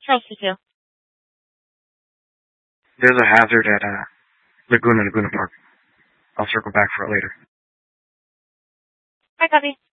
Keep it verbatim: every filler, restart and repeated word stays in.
Charles T two. There's a hazard at uh, Laguna, Laguna Park. I'll circle back for it later. Hi, copy.